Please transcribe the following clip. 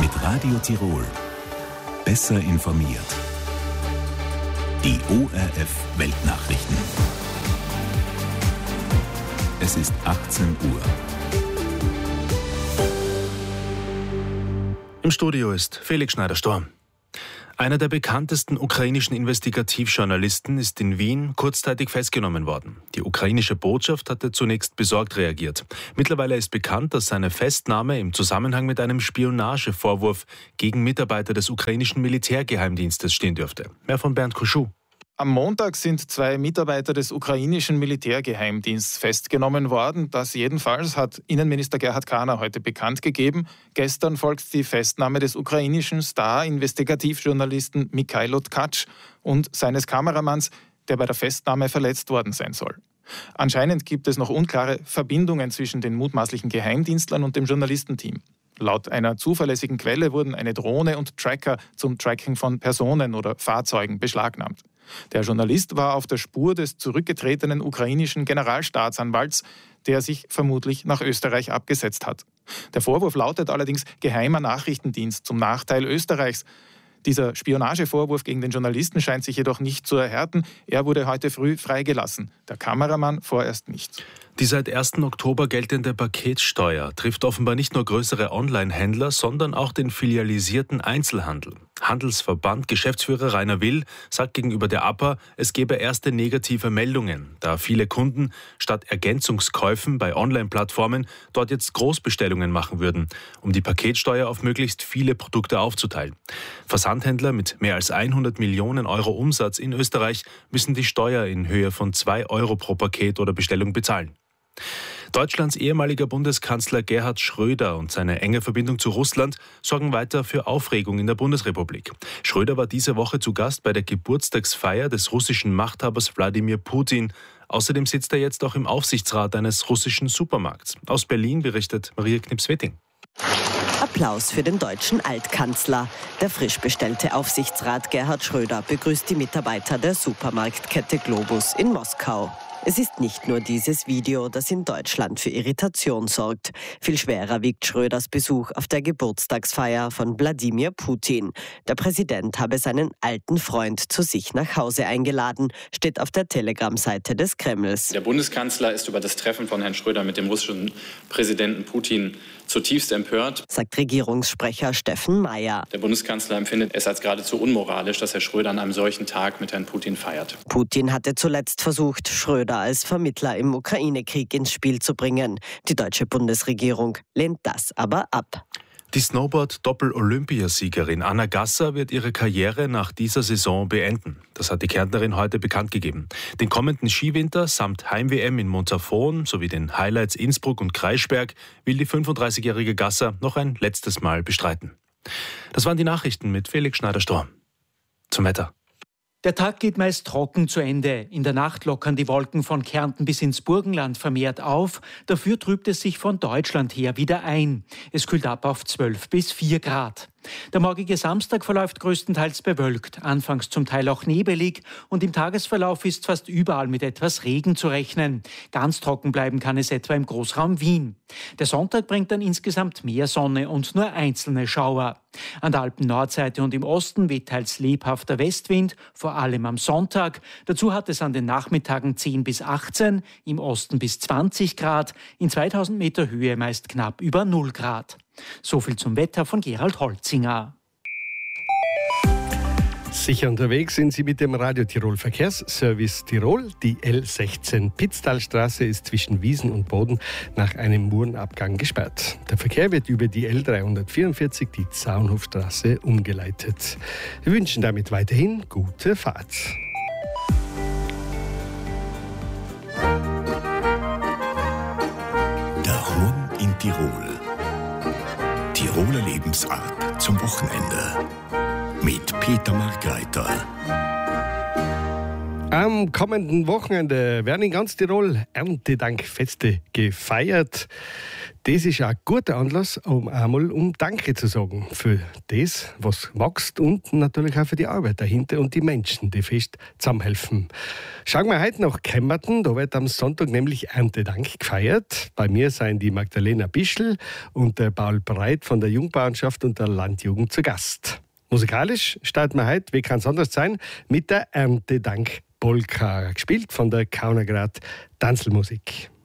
Mit Radio Tirol. Besser informiert. Die ORF Weltnachrichten. Es ist 18 Uhr. Im Studio ist Felix Schneider-Storm. Einer der bekanntesten ukrainischen Investigativjournalisten ist in Wien kurzzeitig festgenommen worden. Die ukrainische Botschaft hatte zunächst besorgt reagiert. Mittlerweile ist bekannt, dass seine Festnahme im Zusammenhang mit einem Spionagevorwurf gegen Mitarbeiter des ukrainischen Militärgeheimdienstes stehen dürfte. Mehr von Bernd Kuschuh. Am Montag sind 2 Mitarbeiter des ukrainischen Militärgeheimdienstes festgenommen worden. Das jedenfalls hat Innenminister Gerhard Kahner heute bekannt gegeben. Gestern folgt die Festnahme des ukrainischen Star-Investigativjournalisten Mikhailo Tkach und seines Kameramanns, der bei der Festnahme verletzt worden sein soll. Anscheinend gibt es noch unklare Verbindungen zwischen den mutmaßlichen Geheimdienstlern und dem Journalistenteam. Laut einer zuverlässigen Quelle wurden eine Drohne und Tracker zum Tracking von Personen oder Fahrzeugen beschlagnahmt. Der Journalist war auf der Spur des zurückgetretenen ukrainischen Generalstaatsanwalts, der sich vermutlich nach Österreich abgesetzt hat. Der Vorwurf lautet allerdings geheimer Nachrichtendienst zum Nachteil Österreichs. Dieser Spionagevorwurf gegen den Journalisten scheint sich jedoch nicht zu erhärten. Er wurde heute früh freigelassen, der Kameramann vorerst nicht. Die seit 1. Oktober geltende Paketsteuer trifft offenbar nicht nur größere Online-Händler, sondern auch den filialisierten Einzelhandel. Handelsverband Geschäftsführer Rainer Will sagt gegenüber der APA, es gebe erste negative Meldungen, da viele Kunden statt Ergänzungskäufen bei Online-Plattformen dort jetzt Großbestellungen machen würden, um die Paketsteuer auf möglichst viele Produkte aufzuteilen. Versandhändler mit mehr als 100 Millionen Euro Umsatz in Österreich müssen die Steuer in Höhe von 2 Euro pro Paket oder Bestellung bezahlen. Deutschlands ehemaliger Bundeskanzler Gerhard Schröder und seine enge Verbindung zu Russland sorgen weiter für Aufregung in der Bundesrepublik. Schröder war diese Woche zu Gast bei der Geburtstagsfeier des russischen Machthabers Wladimir Putin. Außerdem sitzt er jetzt auch im Aufsichtsrat eines russischen Supermarkts. Aus Berlin berichtet Maria Knips-Wetting. Applaus für den deutschen Altkanzler. Der frisch bestellte Aufsichtsrat Gerhard Schröder begrüßt die Mitarbeiter der Supermarktkette Globus in Moskau. Es ist nicht nur dieses Video, das in Deutschland für Irritation sorgt. Viel schwerer wiegt Schröders Besuch auf der Geburtstagsfeier von Wladimir Putin. Der Präsident habe seinen alten Freund zu sich nach Hause eingeladen, steht auf der Telegram-Seite des Kremls. Der Bundeskanzler ist über das Treffen von Herrn Schröder mit dem russischen Präsidenten Putin zutiefst empört, sagt Regierungssprecher Steffen Mayer. Der Bundeskanzler empfindet es als geradezu unmoralisch, dass Herr Schröder an einem solchen Tag mit Herrn Putin feiert. Putin hatte zuletzt versucht, Schröder als Vermittler im Ukraine-Krieg ins Spiel zu bringen. Die deutsche Bundesregierung lehnt das aber ab. Die Snowboard-Doppel-Olympiasiegerin Anna Gasser wird ihre Karriere nach dieser Saison beenden. Das hat die Kärntnerin heute bekannt gegeben. Den kommenden Skiwinter samt Heim-WM in Montafon sowie den Highlights Innsbruck und Kreisberg will die 35-jährige Gasser noch ein letztes Mal bestreiten. Das waren die Nachrichten mit Felix Schneider-Storm. Zum Wetter. Der Tag geht meist trocken zu Ende. In der Nacht lockern die Wolken von Kärnten bis ins Burgenland vermehrt auf. Dafür trübt es sich von Deutschland her wieder ein. Es kühlt ab auf 12 bis 4 Grad. Der morgige Samstag verläuft größtenteils bewölkt, anfangs zum Teil auch nebelig und im Tagesverlauf ist fast überall mit etwas Regen zu rechnen. Ganz trocken bleiben kann es etwa im Großraum Wien. Der Sonntag bringt dann insgesamt mehr Sonne und nur einzelne Schauer. An der Alpen-Nordseite und im Osten weht teils lebhafter Westwind, vor allem am Sonntag. Dazu hat es an den Nachmittagen 10 bis 18, im Osten bis 20 Grad, in 2000 Meter Höhe meist knapp über 0 Grad. So viel zum Wetter von Gerald Holzinger. Sicher unterwegs sind Sie mit dem Radio Tirol Verkehrsservice Tirol. Die L16 Pitztalstraße ist zwischen Wiesen und Boden nach einem Murenabgang gesperrt. Der Verkehr wird über die L344, die Zaunhofstraße, umgeleitet. Wir wünschen damit weiterhin gute Fahrt. Der Horn in Tirol. Tiroler Lebensart zum Wochenende. Mit Peter Markreiter. Am kommenden Wochenende werden in ganz Tirol Erntedankfeste gefeiert. Das ist ein guter Anlass, um einmal Danke zu sagen für das, was wächst und natürlich auch für die Arbeit dahinter und die Menschen, die fest zusammenhelfen. Schauen wir heute nach Kemmerton, da wird am Sonntag nämlich Erntedank gefeiert. Bei mir seien die Magdalena Bischl und der Paul Breit von der Jungbauernschaft und der Landjugend zu Gast. Musikalisch starten wir heute, wie kann es anders sein, mit der Erntedank-Polka, gespielt von der Kaunergrad Tanzelmusik.